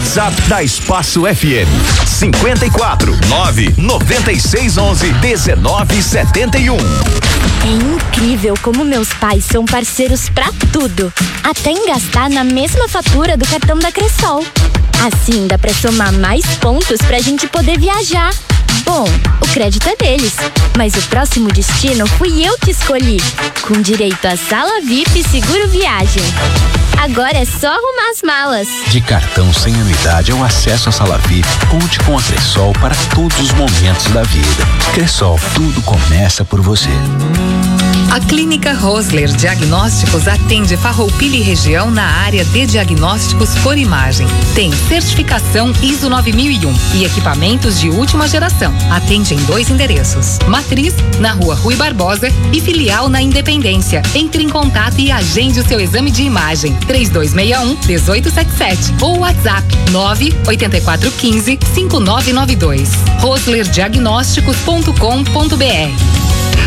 WhatsApp da Espaço FM 54 996 11 1971. É incrível como meus pais são parceiros pra tudo, até em gastar na mesma fatura do cartão da Cressol. Assim dá pra somar mais pontos pra gente poder viajar. Bom, o crédito é deles, mas o próximo destino fui eu que escolhi, com direito a sala VIP e seguro viagem. Agora é só arrumar as malas. De cartão sem anuidade é um acesso à sala VIP. Conte com a Cressol para todos os momentos da vida. Cressol, tudo começa por você. A Clínica Rosler Diagnósticos atende Farroupilha e região na área de diagnósticos por imagem. Tem certificação ISO 9001 e equipamentos de última geração. Atende em 2 endereços: Matriz, na Rua Rui Barbosa, e filial na Independência. Entre em contato e agende o seu exame de imagem. 3261-1877 ou WhatsApp 98415-5992. roslerdiagnósticos.com.br.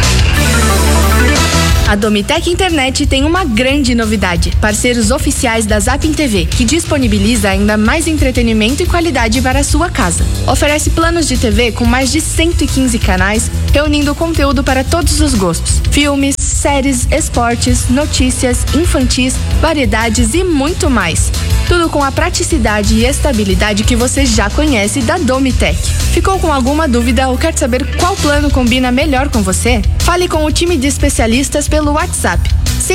A Domitec Internet tem uma grande novidade. Parceiros oficiais da Zapin TV, que disponibiliza ainda mais entretenimento e qualidade para a sua casa. Oferece planos de TV com mais de 115 canais, reunindo conteúdo para todos os gostos. Filmes, séries, esportes, notícias, infantis, variedades e muito mais. Tudo com a praticidade e estabilidade que você já conhece da Domitec. Ficou com alguma dúvida ou quer saber qual plano combina melhor com você? Fale com o time de especialistas pelo WhatsApp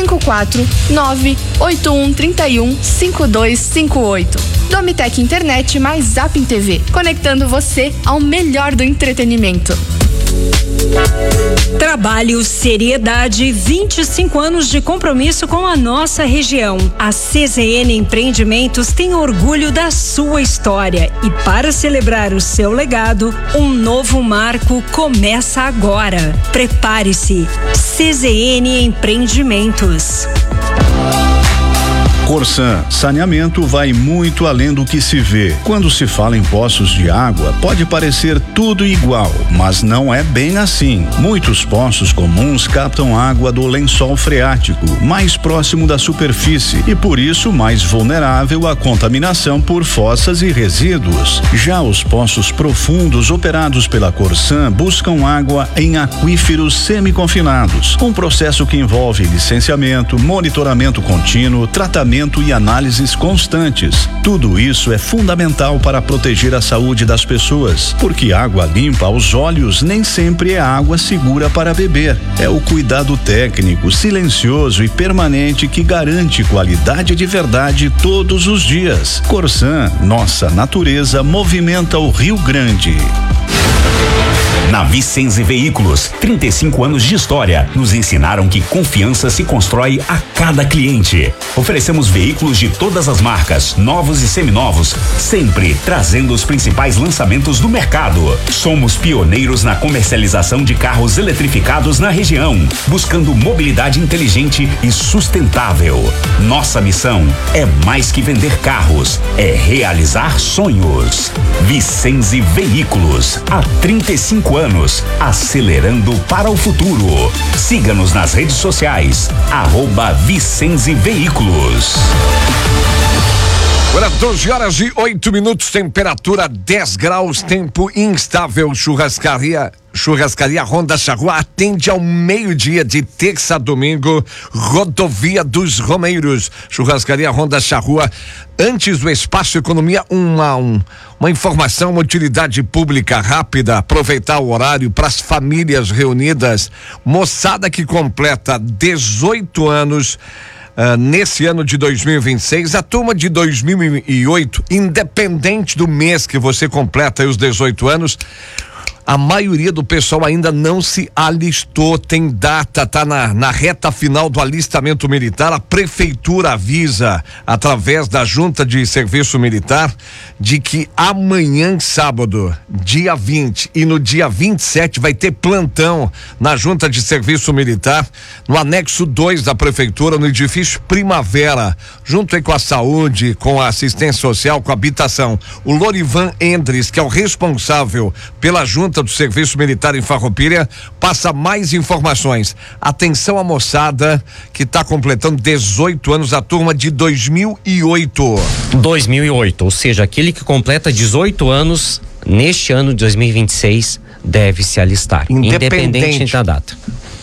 549-8131-5258. Domitec Internet mais Zapin TV, conectando você ao melhor do entretenimento. Trabalho, seriedade, 25 anos de compromisso com a nossa região. A CZN Empreendimentos tem orgulho da sua história e, para celebrar o seu legado, um novo marco começa agora. Prepare-se. CZN Empreendimentos. Corsan Saneamento vai muito além do que se vê. Quando se fala em poços de água, pode parecer tudo igual, mas não é bem assim. Muitos poços comuns captam água do lençol freático, mais próximo da superfície e por isso mais vulnerável à contaminação por fossas e resíduos. Já os poços profundos operados pela Corsan buscam água em aquíferos semi-confinados, um processo que envolve licenciamento, monitoramento contínuo, tratamento e análises constantes. Tudo isso é fundamental para proteger a saúde das pessoas, porque água limpa aos olhos nem sempre é água segura para beber. É o cuidado técnico, silencioso e permanente que garante qualidade de verdade todos os dias. Corsan, nossa natureza movimenta o Rio Grande. Na Vicenze Veículos, 35 anos de história nos ensinaram que confiança se constrói a cada cliente. Oferecemos veículos de todas as marcas, novos e seminovos, sempre trazendo os principais lançamentos do mercado. Somos pioneiros na comercialização de carros eletrificados na região, buscando mobilidade inteligente e sustentável. Nossa missão é mais que vender carros, é realizar sonhos. Vicenze Veículos, há 35 anos, acelerando para o futuro. Siga-nos nas redes sociais, @Vicenze Veículos. Agora 12h08, temperatura 10 graus, tempo instável. Churrascaria Ronda Charrua atende ao meio-dia de terça a domingo, Rodovia dos Romeiros. Churrascaria Ronda Charrua, antes do Espaço Economia, uma informação, uma utilidade pública rápida, aproveitar o horário para as famílias reunidas, moçada que completa 18 anos, nesse ano de 2026, a turma de 2008, independente do mês que você completa aí os 18 anos, a maioria do pessoal ainda não se alistou, tem data, tá na reta final do alistamento militar. A prefeitura avisa, através da Junta de Serviço Militar, de que amanhã, sábado, dia 20, e no dia 27 vai ter plantão na Junta de Serviço Militar, no anexo 2 da prefeitura, no edifício Primavera, junto aí com a saúde, com a assistência social, com a habitação. O Lorivan Endres, que é o responsável pela Junta Junta do Serviço Militar em Farroupilha passa mais informações. Atenção à moçada que está completando 18 anos, a turma de 2008. 2008, ou seja, aquele que completa 18 anos neste ano de 2026 deve se alistar, independente da data.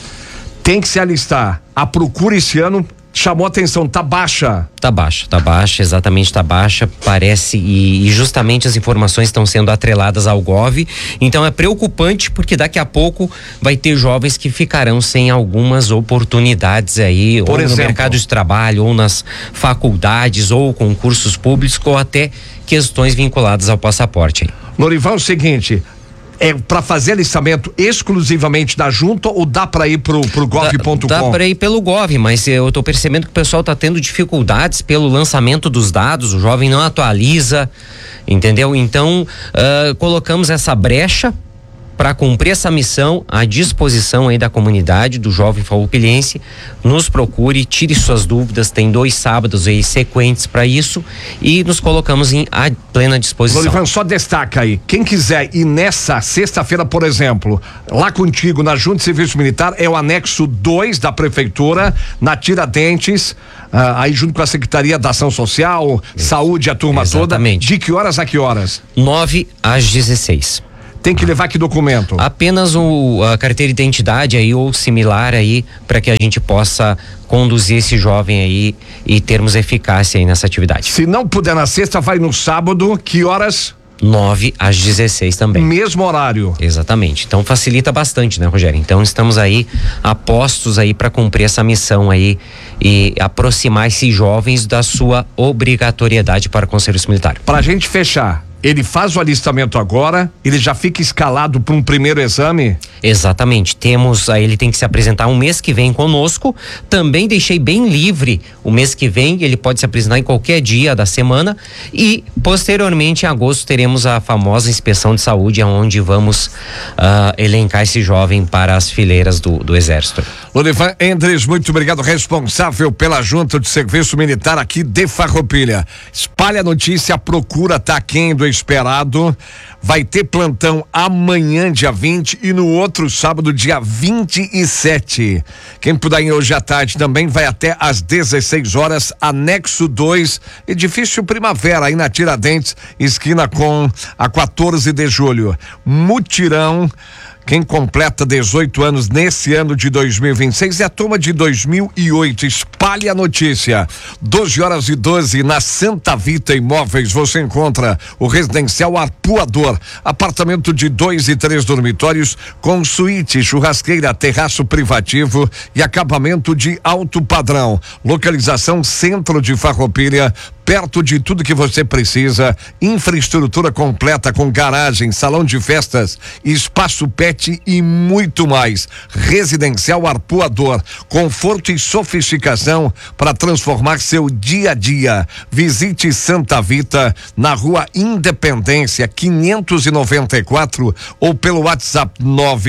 Tem que se alistar. A procura esse ano chamou atenção, tá baixa, exatamente, tá baixa, parece, e justamente as informações estão sendo atreladas ao Gov, então é preocupante porque daqui a pouco vai ter jovens que ficarão sem algumas oportunidades aí, ou no mercado de trabalho, ou nas faculdades, ou concursos públicos, ou até questões vinculadas ao passaporte aí. Lorival, é o seguinte, é para fazer alistamento exclusivamente da junta ou dá para ir pro gov.com? Dá para ir pelo Gov, mas eu tô percebendo que o pessoal tá tendo dificuldades pelo lançamento dos dados, o jovem não atualiza, entendeu? Então, colocamos essa brecha para cumprir essa missão à disposição aí da comunidade, do jovem farroupilhense. Nos procure, tire suas dúvidas, tem 2 sábados aí sequentes para isso e nos colocamos à plena disposição. Lorivan, só destaca aí, quem quiser ir nessa sexta-feira, por exemplo, lá contigo na Junta de Serviço Militar, é o anexo 2 da Prefeitura, na Tiradentes, aí junto com a Secretaria da Ação Social, Saúde, a turma Exatamente. Toda. De que horas a que horas? 9 às 16. Tem que levar que documento? Apenas a carteira de identidade aí ou similar aí, para que a gente possa conduzir esse jovem aí e termos eficácia aí nessa atividade. Se não puder na sexta, vai no sábado, que horas? 9 às 16 também. Mesmo horário. Exatamente. Então facilita bastante, né, Rogério? Então estamos aí apostos aí para cumprir essa missão aí e aproximar esses jovens da sua obrigatoriedade para com o serviço militar. Pra gente fechar, ele faz o alistamento agora, ele já fica escalado para um primeiro exame? Exatamente, ele tem que se apresentar um mês que vem conosco, também deixei bem livre o mês que vem, ele pode se apresentar em qualquer dia da semana e posteriormente em agosto teremos a famosa inspeção de saúde, onde vamos elencar esse jovem para as fileiras do Exército. Lorivan Endres, muito obrigado, responsável pela Junta de Serviço Militar aqui de Farroupilha. Espalha a notícia, a procura tá aquém do esperado. Vai ter plantão amanhã, dia 20, e no outro sábado, dia 27. Quem puder ir hoje à tarde também vai até às 16 horas, anexo 2, edifício Primavera, aí na Tiradentes, esquina com a 14 de julho. Mutirão. Quem completa 18 anos nesse ano de 2026 é a turma de 2008. Espalhe a notícia. 12h12 na Santa Vita Imóveis você encontra o residencial Arpoador, apartamento de 2 e 3 dormitórios com suíte, churrasqueira, terraço privativo e acabamento de alto padrão. Localização centro de Farroupilha, perto de tudo que você precisa, infraestrutura completa com garagem, salão de festas, espaço pet e muito mais. Residencial Arpoador, conforto e sofisticação para transformar seu dia a dia. Visite Santa Vita na Rua Independência 594 ou pelo WhatsApp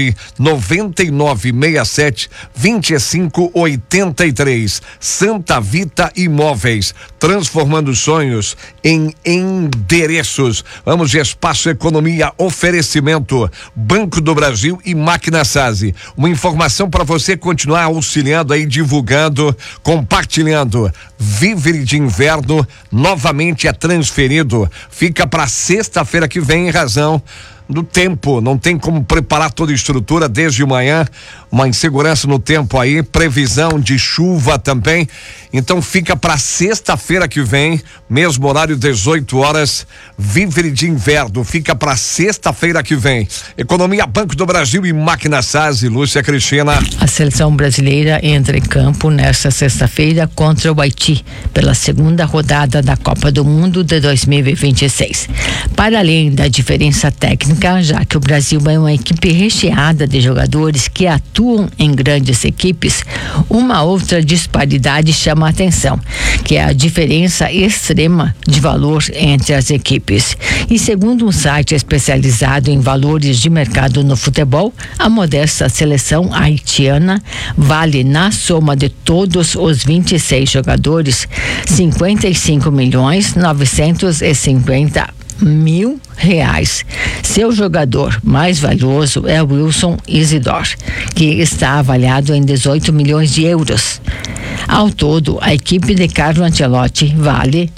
999672583. Santa Vita Imóveis, transformando sonhos em endereços. Vamos de Espaço Economia, oferecimento Banco do Brasil e Máquina Sazzi. Uma informação para você continuar auxiliando aí, divulgando, compartilhando. Vívere de inverno novamente é transferido. Fica para sexta-feira que vem em razão do tempo, não tem como preparar toda a estrutura desde manhã, uma insegurança no tempo aí, previsão de chuva também, então fica para sexta-feira que vem, mesmo horário 18 horas, Vívere de inverno, fica para sexta-feira que vem. Economia, Banco do Brasil e Máquina Sazzi. Lúcia Cristina. A seleção brasileira entra em campo nesta sexta-feira contra o Haiti, pela segunda rodada da Copa do Mundo de 2026. Para além da diferença técnica, já que o Brasil é uma equipe recheada de jogadores que atuam em grandes equipes, uma outra disparidade chama a atenção, que é a diferença extrema de valor entre as equipes. E segundo um site especializado em valores de mercado no futebol, a modesta seleção haitiana vale, na soma de todos os 26 jogadores, 55.950.000 Seu jogador mais valioso é o Wilson Isidor, que está avaliado em 18 milhões de euros. Ao todo, a equipe de Carlo Ancelotti vale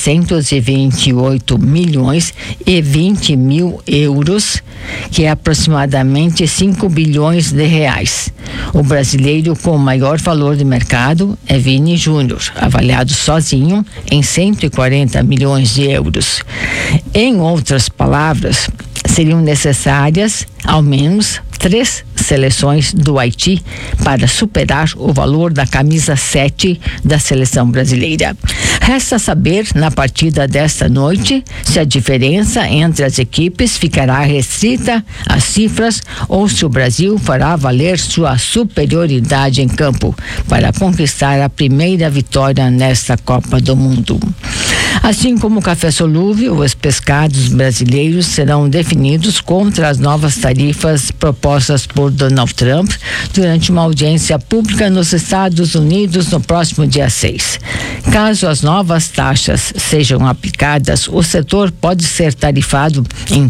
928 milhões e 20 mil euros, que é aproximadamente 5 bilhões de reais. O brasileiro com o maior valor de mercado é Vini Júnior, avaliado sozinho em 140 milhões de euros. Em outras palavras, seriam necessárias ao menos 3 seleções do Haiti para superar o valor da camisa 7 da seleção brasileira. Resta saber, na partida desta noite, se a diferença entre as equipes ficará restrita às cifras ou se o Brasil fará valer sua superioridade em campo para conquistar a primeira vitória nesta Copa do Mundo. Assim como o café solúvel, os pescados brasileiros serão definidos contra as novas tarifas propostas por Donald Trump durante uma audiência pública nos Estados Unidos no próximo dia 6. Caso as novas taxas sejam aplicadas, o setor pode ser tarifado em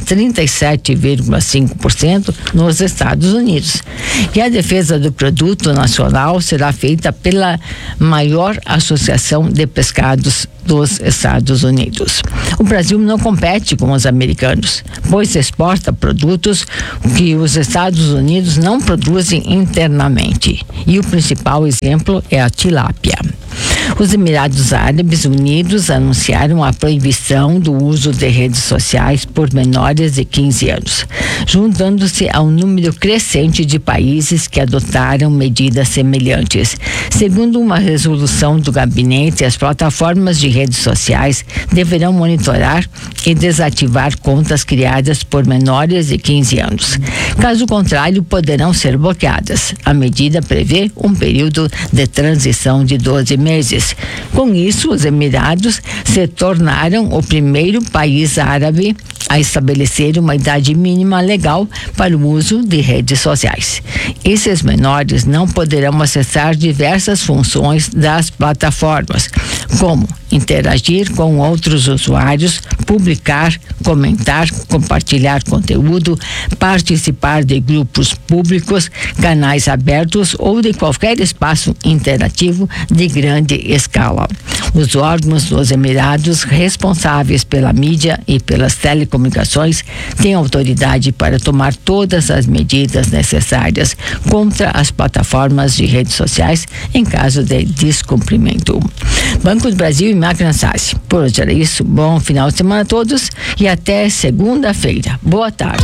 37,5% nos Estados Unidos. E a defesa do produto nacional será feita pela maior associação de pescados dos Estados Unidos. O Brasil não compete com os americanos, pois exporta produtos que os Estados Unidos não produzem internamente. E o principal exemplo é a tilápia. Os Emirados Árabes Unidos anunciaram a proibição do uso de redes sociais por menores de 15 anos, juntando-se a um número crescente de países que adotaram medidas semelhantes. Segundo uma resolução do gabinete, as plataformas de redes sociais deverão monitorar e desativar contas criadas por menores de 15 anos. Caso contrário, poderão ser bloqueadas. A medida prevê um período de transição de 12 meses. Com isso, os Emirados se tornaram o primeiro país árabe a estabelecer uma idade mínima legal para o uso de redes sociais. Esses menores não poderão acessar diversas funções das plataformas, como interagir com outros usuários, publicar, comentar, compartilhar conteúdo, participar de grupos públicos, canais abertos ou de qualquer espaço interativo de grande escala. Os órgãos dos Emirados responsáveis pela mídia e pelas telecomunicações têm autoridade para tomar todas as medidas necessárias contra as plataformas de redes sociais em caso de descumprimento. Banco do Brasil e Máquina Sassi. Por hoje era isso. Bom final de semana a todos e até segunda-feira. Boa tarde.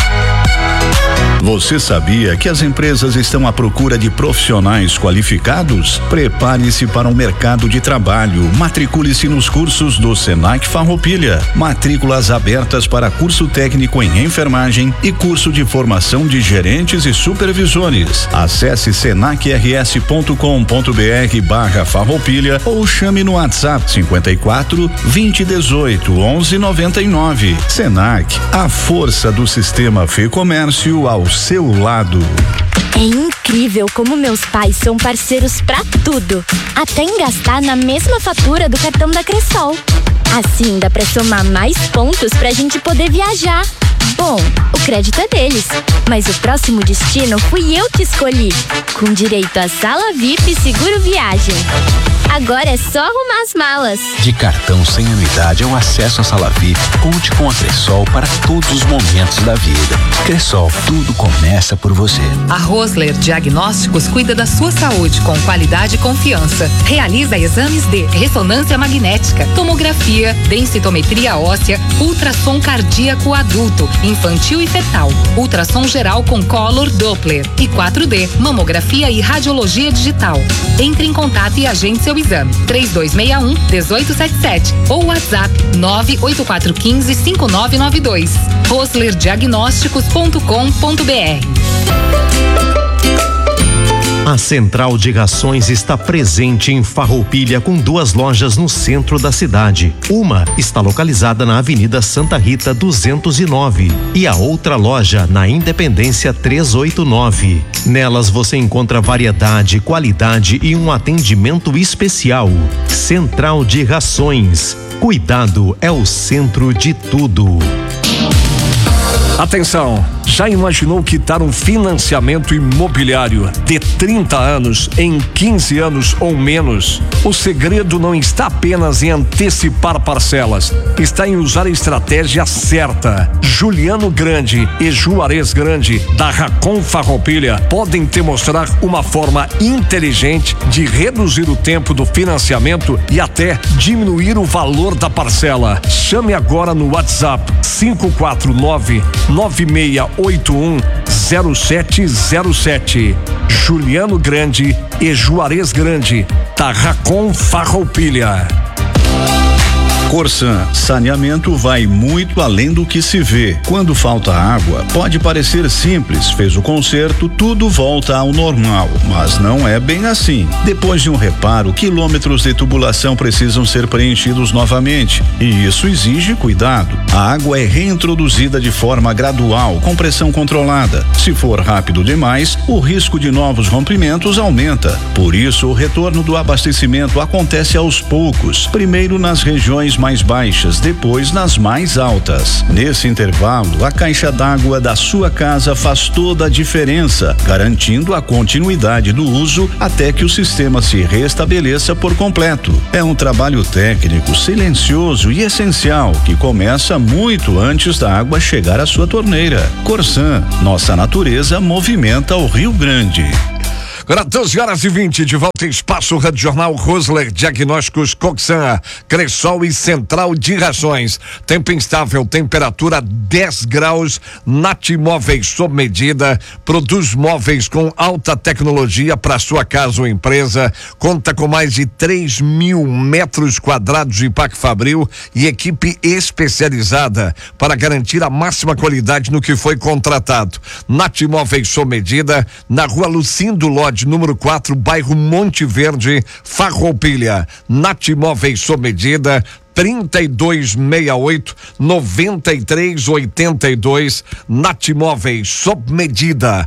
Você sabia que as empresas estão à procura de profissionais qualificados? Prepare-se para o mercado de trabalho. Matricule-se nos cursos do Senac Farroupilha. Matrículas abertas para curso técnico em enfermagem e curso de formação de gerentes e supervisores. Acesse senacrs.com.br/Farroupilha ou chame no WhatsApp 54 2018 1199. Senac, a força do sistema Fê Comércio ao seu lado. É incrível como meus pais são parceiros pra tudo, até em gastar na mesma fatura do cartão da Cressol. Assim dá pra somar mais pontos pra gente poder viajar. Bom, o crédito é deles, mas o próximo destino fui eu que escolhi, com direito a sala VIP e seguro viagem. Agora é só arrumar as malas. De cartão sem anuidade ao acesso à sala VIP, conte com a Cressol para todos os momentos da vida. Cressol, tudo começa por você. A Rosler Diagnósticos cuida da sua saúde com qualidade e confiança. Realiza exames de ressonância magnética, tomografia, densitometria óssea, ultrassom cardíaco adulto, infantil e fetal, ultrassom geral com Color Doppler e 4D, mamografia e radiologia digital. Entre em contato e agende seu exame. 3261-1877 ou WhatsApp 98415-5992. roslerdiagnósticos.com.br. A Central de Rações está presente em Farroupilha com 2 lojas no centro da cidade. Uma está localizada na Avenida Santa Rita 209 e a outra loja na Independência 389. Nelas você encontra variedade, qualidade e um atendimento especial. Central de Rações. Cuidado é o centro de tudo. Atenção, já imaginou quitar um financiamento imobiliário de 30 anos em 15 anos ou menos? O segredo não está apenas em antecipar parcelas, está em usar a estratégia certa. Juliano Grande e Juarez Grande, da Racon Farroupilha, podem te mostrar uma forma inteligente de reduzir o tempo do financiamento e até diminuir o valor da parcela. Chame agora no WhatsApp 549-9681-0707. Juliano Grande e Juarez Grande, da Racon Farroupilha. Corsan, saneamento vai muito além do que se vê. Quando falta água, pode parecer simples, fez o conserto, tudo volta ao normal, mas não é bem assim. Depois de um reparo, quilômetros de tubulação precisam ser preenchidos novamente, e isso exige cuidado. A água é reintroduzida de forma gradual, com pressão controlada. Se for rápido demais, o risco de novos rompimentos aumenta. Por isso, o retorno do abastecimento acontece aos poucos, primeiro nas regiões mais baixas, depois nas mais altas. Nesse intervalo, a caixa d'água da sua casa faz toda a diferença, garantindo a continuidade do uso até que o sistema se restabeleça por completo. É um trabalho técnico, silencioso e essencial que começa muito antes da água chegar à sua torneira. Corsan, nossa natureza movimenta o Rio Grande. Agora 12h20, de volta em Espaço Rádio Jornal Rosler Diagnósticos Coxan, Cressol e Central de Rações. Tempo instável, temperatura 10 graus. Nat Móveis sob medida, produz móveis com alta tecnologia para sua casa ou empresa. Conta com mais de 3.000 metros quadrados de Parque Fabril e equipe especializada para garantir a máxima qualidade no que foi contratado. Nat Móveis sob medida, na Rua Lucindo Lodge, número 4, bairro Monte Verde, Farroupilha. Nat Móveis sob medida, 3268-9382, Nat Móveis sob medida,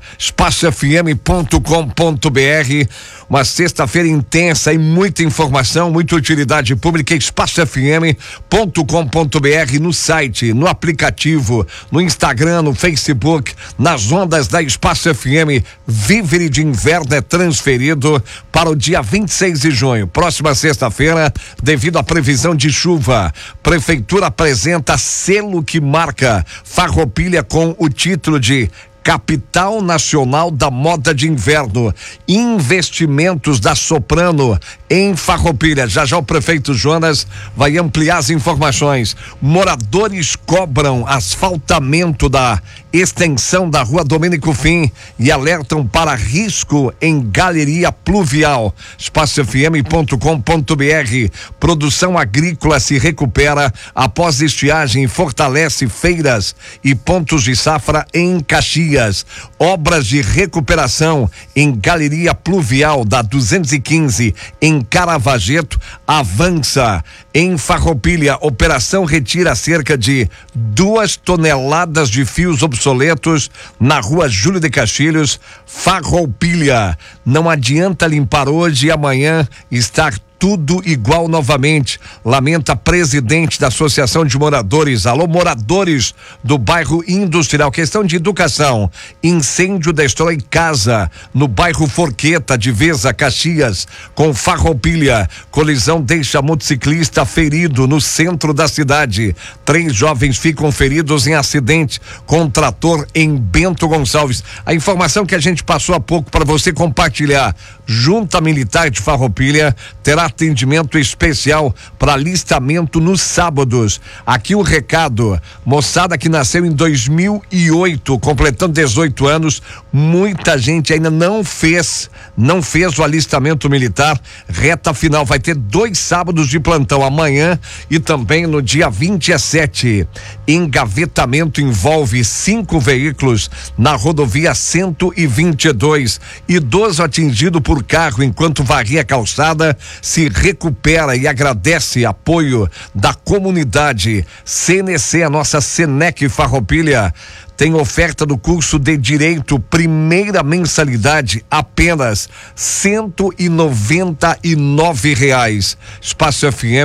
espacofm.com.br. Uma sexta-feira intensa e muita informação, muita utilidade pública. espacofm.com.br, no site, no aplicativo, no Instagram, no Facebook, nas ondas da Espaço FM. Vívere de inverno é transferido para o dia 26 de junho, próxima sexta-feira, devido à previsão de chuva. Prefeitura apresenta selo que marca Farroupilha com o título de Capital Nacional da Moda de Inverno. Investimentos da Soprano em Farroupilha. Já o prefeito Jonas vai ampliar as informações. Moradores cobram asfaltamento da extensão da Rua Domênico Fim e alertam para risco em galeria pluvial. espacofm.com.br. Produção agrícola se recupera após estiagem e fortalece feiras e pontos de safra em Caxias. Obras de recuperação em galeria pluvial da 215 em Caravaggio avança. Em Farroupilha, operação retira cerca de 2 toneladas de fios obsoletos na Rua Júlio de Castilhos, Farroupilha. Não adianta limpar hoje e amanhã estar tudo igual novamente, lamenta presidente da Associação de Moradores. Alô, moradores do bairro Industrial. Questão de educação. Incêndio destrói casa no bairro Forqueta, divisa Caxias com Farroupilha. Colisão deixa motociclista ferido no centro da cidade. 3 jovens ficam feridos em acidente com trator em Bento Gonçalves. A informação que a gente passou há pouco para você compartilhar. Junta Militar de Farroupilha terá atendimento especial para alistamento nos sábados. Aqui o recado, moçada que nasceu em 2008, completando 18 anos, muita gente ainda não fez o alistamento militar. Reta final, vai ter 2 sábados de plantão, amanhã e também no dia 27. Engavetamento envolve 5 veículos na rodovia 122. Idoso atingido por carro enquanto varria a calçada se recupera e agradece apoio da comunidade. CNC, a nossa Senec Farroupilha, tem oferta do curso de Direito, primeira mensalidade apenas R$199. espacofm.com.br.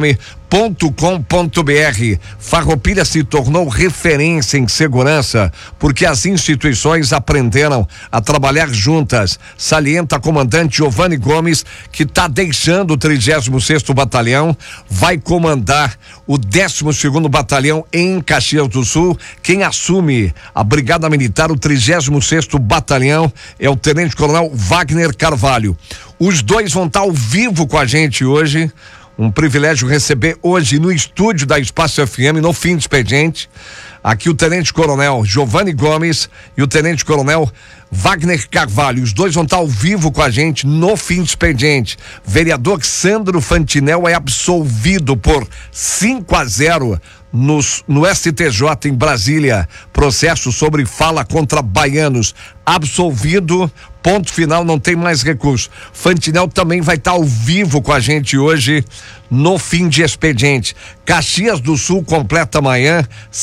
Farroupilha se tornou referência em segurança porque as instituições aprenderam a trabalhar juntas, salienta a comandante Giovanni Gomes, que está deixando o 36º Batalhão, vai comandar o 12º Batalhão em Caxias do Sul. Quem assume a Brigada Militar, o 36º Batalhão, é o Tenente Coronel Wagner Carvalho. Os dois vão estar ao vivo com a gente hoje. Um privilégio receber hoje no estúdio da Espaço FM, no fim do expediente, aqui o Tenente Coronel Giovanni Gomes e o Tenente Coronel Wagner Carvalho. Os dois vão estar ao vivo com a gente no fim do expediente. Vereador Sandro Fantinel é absolvido por 5-0 no STJ em Brasília. Processo sobre fala contra baianos. Absolvido, ponto final, não tem mais recurso. Fantinel também vai estar ao vivo com a gente hoje no fim de expediente. Caxias do Sul completa amanhã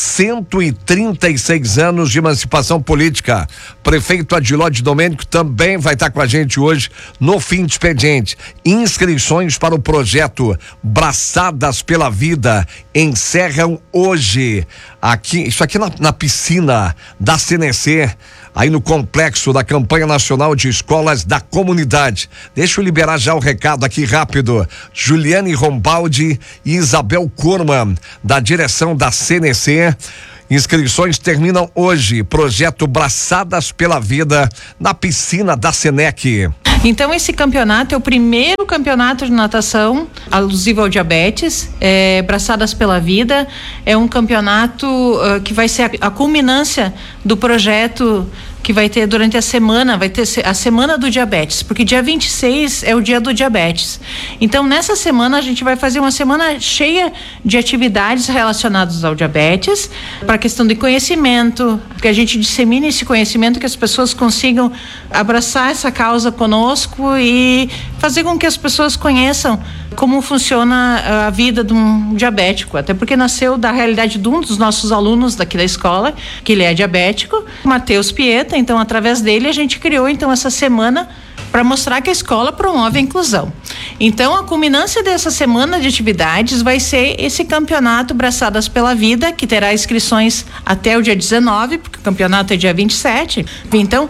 136 anos de emancipação política. Prefeito Adiló de Domênico também vai estar com a gente hoje no fim de expediente. Inscrições para o projeto Braçadas pela Vida encerram hoje. Isso aqui na piscina da CNC, aí no complexo da Campanha Nacional de Escolas da Comunidade. Deixa eu liberar já o recado aqui rápido. Juliane Rombaldi e Isabel Kurman, da direção da CNC. Inscrições terminam hoje. Projeto Braçadas pela Vida na piscina da Senec. Então esse campeonato é o primeiro campeonato de natação alusivo ao diabetes, Braçadas pela Vida. É um campeonato que vai ser a culminância do projeto que vai ter durante a semana, vai ter a semana do diabetes, porque dia 26 é o dia do diabetes. Então nessa semana a gente vai fazer uma semana cheia de atividades relacionadas ao diabetes, para a questão de conhecimento, que a gente dissemine esse conhecimento, que as pessoas consigam abraçar essa causa conosco e fazer com que as pessoas conheçam como funciona a vida de um diabético, até porque nasceu da realidade de um dos nossos alunos daqui da escola, que ele é diabético, Matheus Pieta. Então, através dele, a gente criou então essa semana para mostrar que a escola promove a inclusão. Então, a culminância dessa semana de atividades vai ser esse campeonato Braçadas pela Vida, que terá inscrições até o dia 19, porque o campeonato é dia 27. Então,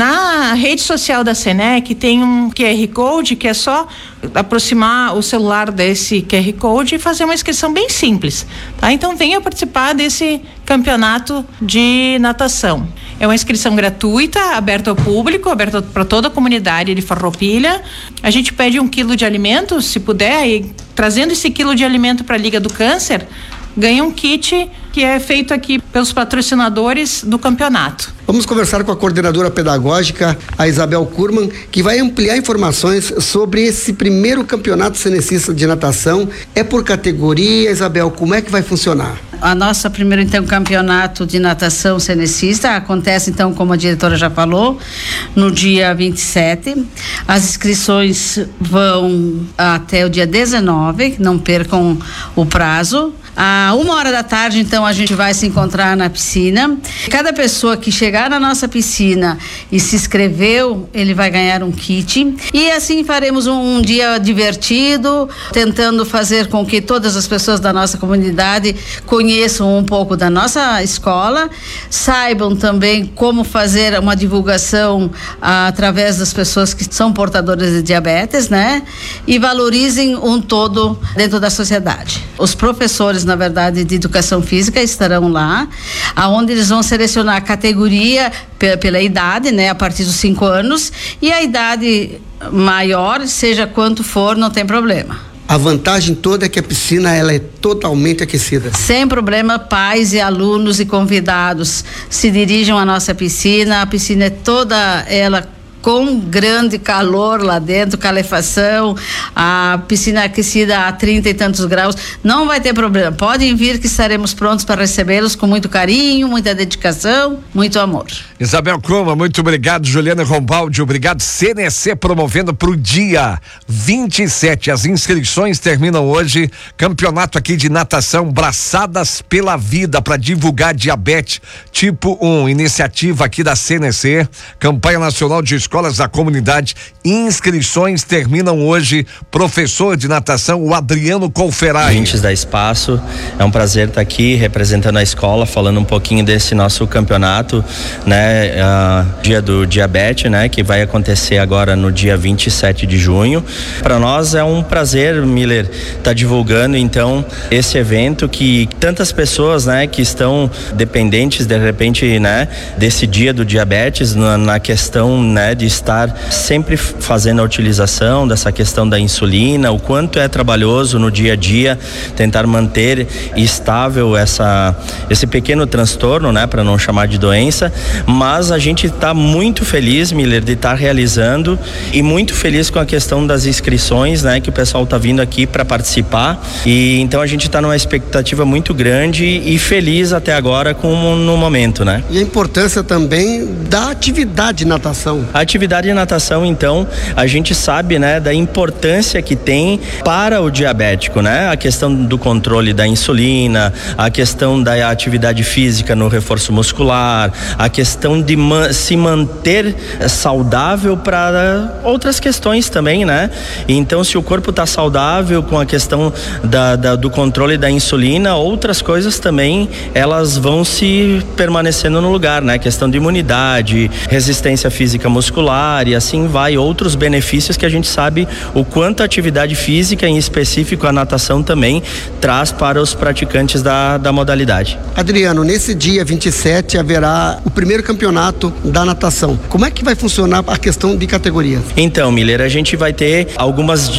na rede social da Senec tem um QR Code que é só aproximar o celular desse QR Code e fazer uma inscrição bem simples, tá? Então, venha participar desse campeonato de natação. É uma inscrição gratuita, aberta ao público, aberta para toda a comunidade de Farroupilha. A gente pede 1 quilo de alimento, se puder, e trazendo esse quilo de alimento para a Liga do Câncer, ganha um kit que é feito aqui pelos patrocinadores do campeonato. Vamos conversar com a coordenadora pedagógica, a Isabel Kurman, que vai ampliar informações sobre esse primeiro campeonato cenecista de natação. É por categoria, Isabel, como é que vai funcionar? A nossa primeiro, então, campeonato de natação cenecista acontece, então, como a diretora já falou, no dia 27. As inscrições vão até o dia 19, não percam o prazo. À 1h da tarde, então, a gente vai se encontrar na piscina. Cada pessoa que chegar na nossa piscina e se inscreveu, ele vai ganhar um kit. E assim faremos um dia divertido, tentando fazer com que todas as pessoas da nossa comunidade conheçam um pouco da nossa escola, saibam também como fazer uma divulgação através das pessoas que são portadoras de diabetes, né? E valorizem um todo dentro da sociedade. Os professores, na verdade, de educação física estarão lá, aonde eles vão selecionar a categoria pela idade, né? A partir dos 5 anos, e a idade maior, seja quanto for, não tem problema. A vantagem toda é que a piscina ela é totalmente aquecida. Sem problema, pais e alunos e convidados se dirijam à nossa piscina. A piscina é toda ela com grande calor lá dentro, calefação, a piscina aquecida a 30 e tantos graus, não vai ter problema. Podem vir que estaremos prontos para recebê-los com muito carinho, muita dedicação, muito amor. Isabel Kuma, muito obrigado. Juliana Rombaldi, obrigado. CNC promovendo para o dia 27. As inscrições terminam hoje. Campeonato aqui de natação Braçadas pela Vida para divulgar diabetes tipo 1. Iniciativa aqui da CNC, Campanha Nacional de Escolas da Comunidade. Inscrições terminam hoje. Professor de natação, o Adriano Colferai. Ouvintes da Espaço, é um prazer estar aqui representando a escola, falando um pouquinho desse nosso campeonato, né? Dia do diabetes, né? Que vai acontecer agora no dia 27 de junho. Para nós é um prazer, Miller, estar divulgando então esse evento que tantas pessoas, né? Que estão dependentes de repente, né? Desse dia do diabetes, na questão, né? De estar sempre fazendo a utilização dessa questão da insulina, o quanto é trabalhoso no dia a dia tentar manter estável esse pequeno transtorno, né? Para não chamar de doença. Mas a gente está muito feliz, Miller, de estar realizando e muito feliz com a questão das inscrições, né? Que o pessoal está vindo aqui para participar e então a gente está numa expectativa muito grande e feliz até agora no momento, né? E a importância também da atividade de natação. A atividade de natação, então, a gente sabe, né? Da importância que tem para o diabético, né? A questão do controle da insulina, a questão da atividade física no reforço muscular, a questão de se manter saudável para outras questões também, né? Então, se o corpo está saudável com a questão do controle da insulina, outras coisas também elas vão se permanecendo no lugar, né? Questão de imunidade, resistência física muscular e assim vai, outros benefícios que a gente sabe o quanto a atividade física, em específico a natação também, traz para os praticantes da modalidade. Adriano, nesse dia 27 haverá o primeiro campeonato da natação. Como é que vai funcionar a questão de categorias? Então, Miller, a gente vai ter algumas